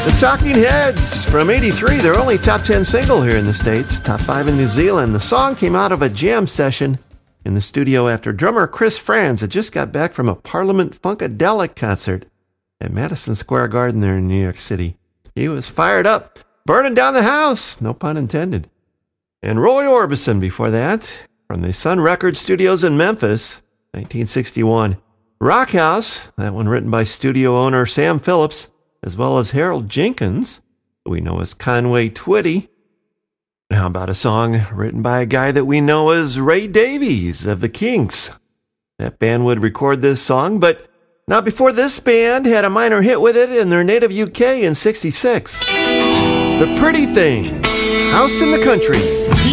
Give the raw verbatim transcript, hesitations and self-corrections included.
The Talking Heads from eighty-three, their only top ten single here in the States, top five in New Zealand. The song came out of a jam session in the studio after drummer Chris Frantz had just got back from a Parliament Funkadelic concert at Madison Square Garden there in New York City. He was fired up, burning down the house, no pun intended. And Roy Orbison before that, from the Sun Records studios in Memphis, nineteen sixty-one. Rock House, that one written by studio owner Sam Phillips, as well as Harold Jenkins, who we know as Conway Twitty. And how about a song written by a guy that we know as Ray Davies of the Kinks? That band would record this song, but not before this band had a minor hit with it in their native U K in sixty-six. The Pretty Things, House in the Country.